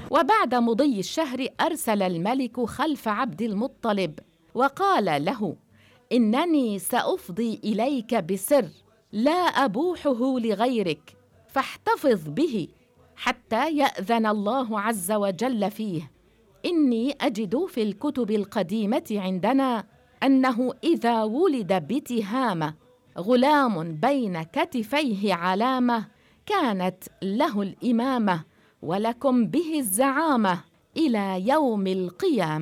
وبعد مضي الشهر أرسل الملك خلف عبد المطلب وقال له: إنني سأفضي إليك بسر لا أبوحه لغيرك، فاحتفظ به حتى يأذن الله عز وجل فيه. إني أجد في الكتب القديمة عندنا أنه إذا ولد بتهامة غلام بين كتفيه علامة كانت له الإمامة ولكم به الزعامة إلى يوم القيامة.